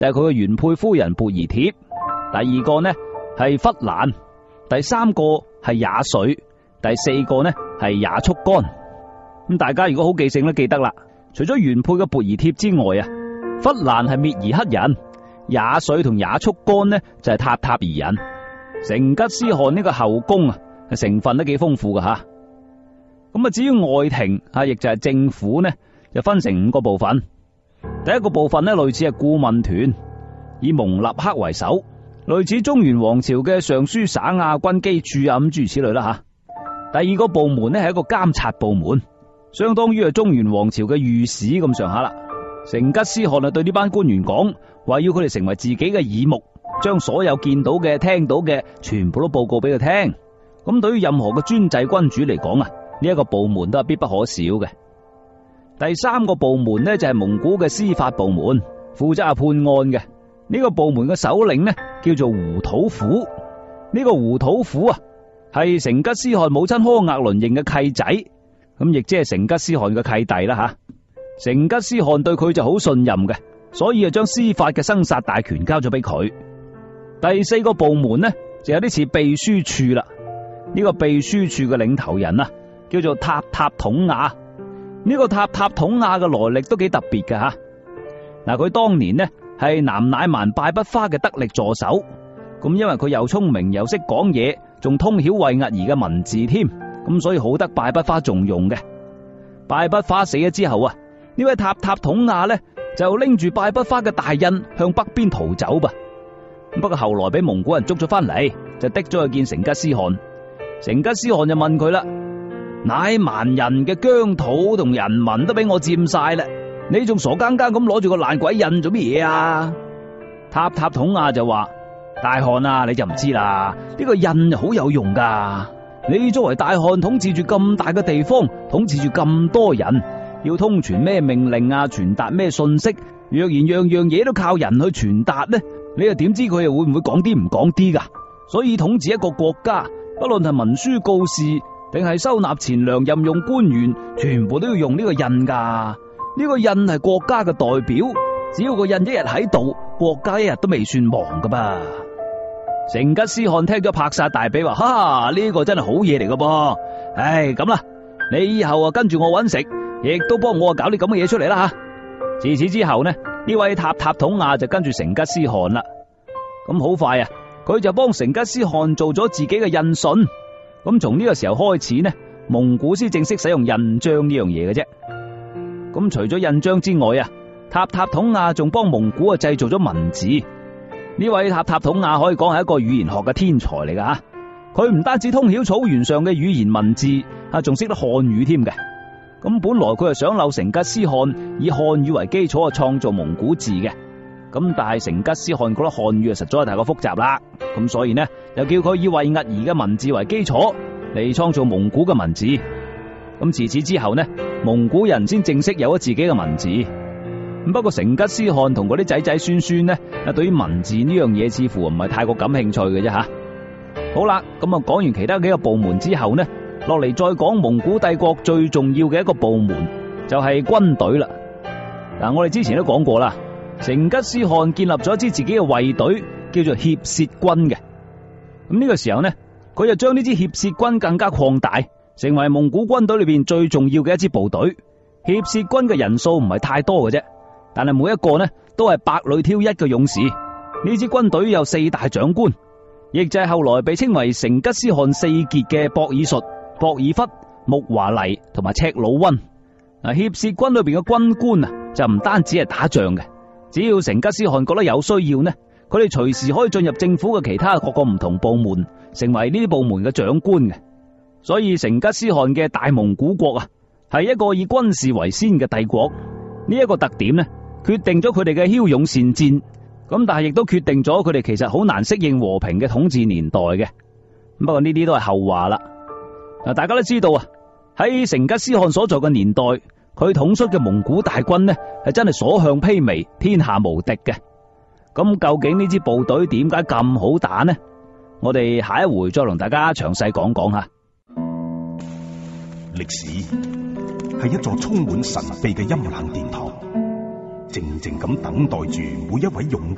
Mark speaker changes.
Speaker 1: 就係佢嘅原配夫人貝爾帖，第二個呢係弗蘭，第三個係也水，第四個呢係也速干。咁大家如果好記性都記得啦，除咗原配嘅貝爾帖之外啊，弗蘭係滅兒黑人，也水同也速干呢就係塔塔爾人。成吉思汗呢個後宮啊，成分都幾豐富噶吓。咁啊，至於外廷啊，亦就係政府呢，就分成5個部分。第一個部分呢，類似係顧問團，以蒙納克為首，類似中原王朝嘅尚書省啊、軍機處啊咁諸如此類啦吓。第二個部門呢，係一個監察部門，相當於係中原王朝嘅御史咁上下啦。成吉思汗啊對呢班官員講，話要佢哋成為自己嘅耳目，將所有見到嘅、聽到嘅全部都報告俾佢聽。咁對於任何嘅專制君主嚟講啊，呢一個部門都係必不可少嘅。第三個部門呢，就係蒙古嘅司法部門，負責係判案嘅。呢個部門嘅首領呢，叫做胡土虎。呢個胡土虎啊係成吉思汗母親柯額倫認嘅契仔，咁亦即係成吉思汗嘅契弟啦吓。成吉思汗對佢就好信任嘅，所以就將司法嘅生殺大權交咗俾佢。第四個部門呢，就有啲似秘書處啦。呢個秘書處嘅領頭人啊，叫做塔塔統亞。呢個塔塔統亞嘅來歷都幾特別嘅吓。嗱，佢當年呢係南乃曼拜不花嘅得力助手。咁因為佢又聰明又識講嘢，仲通曉衛齧兒嘅文字添，咁所以好得拜不花重用嘅。拜不花死咗之後啊，呢位塔塔統亞呢就拎住拜不花嘅大印向北邊逃走噃。不過後來俾蒙古人捉咗翻嚟，就滴咗去見成吉思汗。成吉思汗就問佢啦：乃蠻人嘅疆土同人民都俾我佔晒啦，你仲傻更更咁攞住個爛鬼印做乜嘢啊？塔塔統亞就話：大汗啊，你就唔知啦，呢個印好有用噶。你作為大汗，統治住咁大嘅地方，統治住咁多人，要通傳咩命令啊，傳達咩信息，若然樣樣嘢都靠人去傳達呢，你又點知佢又會唔會講啲唔講啲噶？所以統治一個國家，不論係文書告示定係收納錢糧、任用官員，全部都要用呢個印噶。呢個印係國家嘅代表，只要個印一日喺度，國家一日都未算亡噶噃。成吉思汗聽咗拍晒大髀話：哈，呢個真係好嘢嚟噶噃！唉，咁啦，你以後啊跟住我搵食，亦都幫我搞啲咁嘅嘢出嚟啦吓。自此之後呢，呢位塔塔統亞就跟住成吉思汗啦。咁好快啊，佢就幫成吉思汗做咗自己嘅印信。咁從呢個時候開始呢，蒙古先正式使用印章呢樣嘢嘅啫。咁除咗印章之外啊，塔塔統亞仲幫蒙古啊製造咗文字。呢位塔塔統亞可以講係一個語言學嘅天才嚟噶吓。佢唔單止通曉草原上嘅語言文字，仲識得漢語添嘅。咁本來佢係想留成吉思汗以漢語為基礎創造蒙古字嘅。咁但係成吉思汗覺得漢語實在太過複雜啦，咁所以呢又叫佢以衛齧兒嘅文字為基礎嚟創造蒙古嘅文字。咁自此之後呢，蒙古人先正式有咗自己嘅文字。不過成吉思汗同嗰啲仔仔孫孫呢，對於文字呢樣嘢似乎唔係太過感興趣嘅啫吓。好啦，咁啊講完其他幾個部門之後呢，落嚟再講蒙古帝國最重要嘅一個部門就係軍隊啦。嗱，我哋之前都講過啦，成吉思汗建立咗一支自己嘅衛隊，叫做協攝軍嘅。咁呢個時候呢，佢就將呢支協攝軍更加擴大，成為蒙古軍隊裏邊最重要嘅一支部隊。協攝軍嘅人數唔係太多嘅啫，但係每一個呢都係百裏挑一嘅勇士。呢支軍隊有4大長官，亦就係後來被稱為成吉思汗4傑嘅博爾術、博爾忽、木華黎同埋赤魯溫。協攝軍裏邊嘅軍官啊，就唔單止係打仗嘅，只要成吉思汗覺得有需要呢，佢哋隨時可以進入政府嘅其他各個唔同部門，成為呢啲部門嘅長官嘅。所以成吉思汗嘅大蒙古國啊，係一個以軍事為先嘅帝國。呢一個特點呢，決定咗佢哋嘅驍勇善戰，咁但係亦都決定咗佢哋其實好難適應和平嘅統治年代嘅。不過呢啲都係後話啦。嗱，大家都知道啊，喺成吉思汗所在嘅年代，佢統率嘅蒙古大軍呢，係真係所向披靡，天下無敵嘅。咁究竟呢支部隊點解咁好打呢？我哋下一回再同大家詳細講講下。
Speaker 2: 歷史係一座充滿神秘嘅陰冷殿堂，靜靜咁等待住每一位勇